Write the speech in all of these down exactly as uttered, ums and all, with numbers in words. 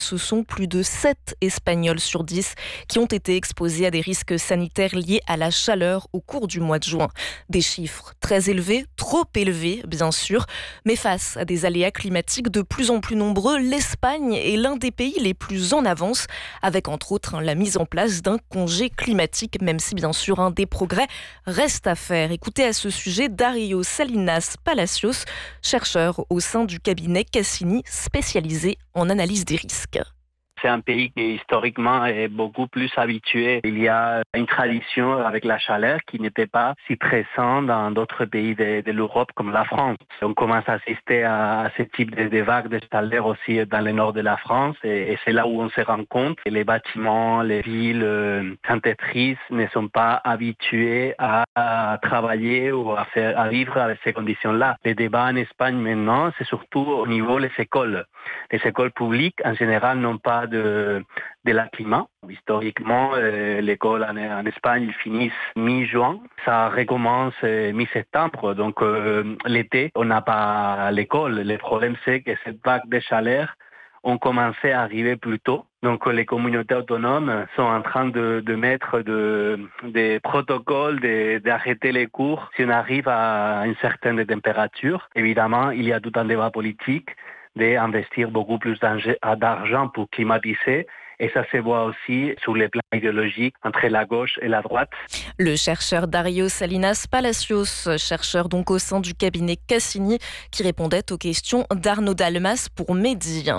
Ce sont plus de sept Espagnols sur dix qui ont été exposés à des risques sanitaires liés à la chaleur au cours du mois de juin. Des chiffres très élevés, trop élevés bien sûr, mais face à des aléas climatiques de plus en plus nombreux, l'Espagne est l'un des pays les plus en avance, avec entre autres la mise en place d'un congé climatique, même si bien sûr des progrès restent à faire. Écoutez à ce sujet Dario Salinas Palacios, chercheur au sein du cabinet Cassini, spécialisé en analyse des risques. C'est un pays qui historiquement est beaucoup plus habitué. Il y a une tradition avec la chaleur qui n'était pas si présente dans d'autres pays de, de l'Europe comme la France. On commence à assister à, à ce type de, de vagues de chaleur aussi dans le nord de la France et, et c'est là où on se rend compte que les bâtiments, les villes euh, cantatrices ne sont pas habitués à, à travailler ou à, faire, à vivre avec ces conditions-là. Les débats en Espagne maintenant, c'est surtout au niveau des écoles. Les écoles publiques en général n'ont pas de, de la climat. Historiquement, euh, l'école en, en Espagne ils finissent mi-juin. Ça recommence euh, mi-septembre. Donc euh, l'été, on n'a pas l'école. Le problème, c'est que cette vague de chaleur ont commencé à arriver plus tôt. Donc les communautés autonomes sont en train de, de mettre de, des protocoles, de, d'arrêter les cours si on arrive à une certaine température. Évidemment, il y a tout un débat politique d'investir beaucoup plus d'argent pour climatiser. Et ça se voit aussi sur les plans idéologiques entre la gauche et la droite. Le chercheur Dario Salinas Palacios, chercheur donc au sein du cabinet Cassini, qui répondait aux questions d'Arnaud Dalmas pour Medi.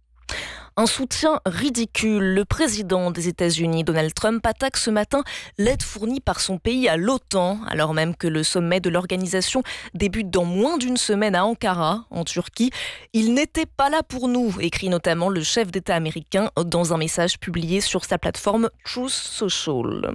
Un soutien ridicule. Le président des États-Unis, Donald Trump, attaque ce matin l'aide fournie par son pays à l'OTAN, alors même que le sommet de l'organisation débute dans moins d'une semaine à Ankara, en Turquie. Il n'était pas là pour nous, écrit notamment le chef d'État américain dans un message publié sur sa plateforme Truth Social.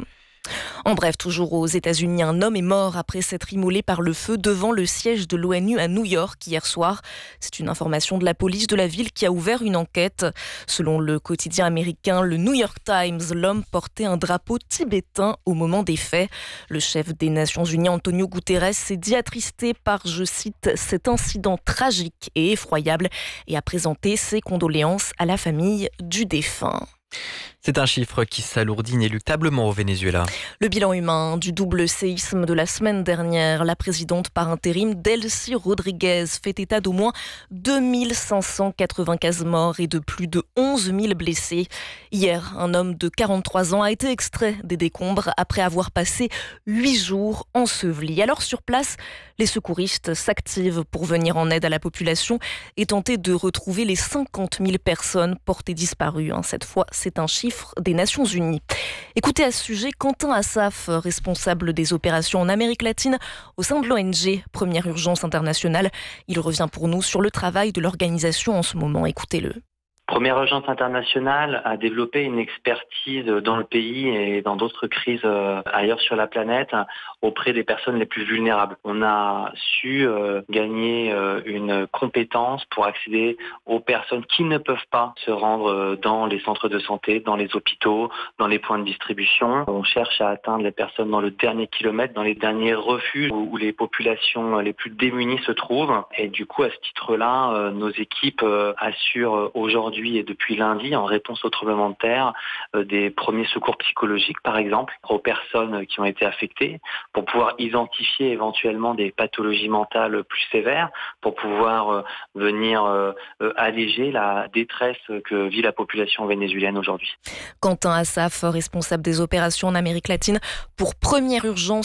En bref, toujours aux États-Unis, un homme est mort après s'être immolé par le feu devant le siège de l'ONU à New York hier soir. C'est une information de la police de la ville qui a ouvert une enquête. Selon le quotidien américain, le New York Times, l'homme portait un drapeau tibétain au moment des faits. Le chef des Nations Unies, Antonio Guterres, s'est dit attristé par, je cite, cet incident tragique et effroyable et a présenté ses condoléances à la famille du défunt. C'est un chiffre qui s'alourdit inéluctablement au Venezuela. Le bilan humain du double séisme de la semaine dernière, la présidente par intérim Delcy Rodriguez fait état d'au moins deux mille cinq cent quatre-vingt-quinze morts et de plus de onze mille blessés. Hier, un homme de quarante-trois ans a été extrait des décombres après avoir passé huit jours enseveli. Alors sur place, les secouristes s'activent pour venir en aide à la population et tenter de retrouver les cinquante mille personnes portées disparues. Cette fois, c'est un chiffre des Nations Unies. Écoutez à ce sujet Quentin Assaf, responsable des opérations en Amérique latine au sein de l'O N G Première Urgence Internationale. Il revient pour nous sur le travail de l'organisation en ce moment. Écoutez-le. Première Urgence Internationale a développé une expertise dans le pays et dans d'autres crises ailleurs sur la planète auprès des personnes les plus vulnérables. On a su gagner une compétence pour accéder aux personnes qui ne peuvent pas se rendre dans les centres de santé, dans les hôpitaux, dans les points de distribution. On cherche à atteindre les personnes dans le dernier kilomètre, dans les derniers refuges où les populations les plus démunies se trouvent. Et du coup, à ce titre-là, nos équipes assurent aujourd'hui et depuis lundi, en réponse au tremblement de terre, euh, des premiers secours psychologiques, par exemple, aux personnes qui ont été affectées, pour pouvoir identifier éventuellement des pathologies mentales plus sévères, pour pouvoir euh, venir euh, euh, alléger la détresse que vit la population vénézuélienne aujourd'hui. Quentin Assaf, responsable des opérations en Amérique latine pour Première Urgence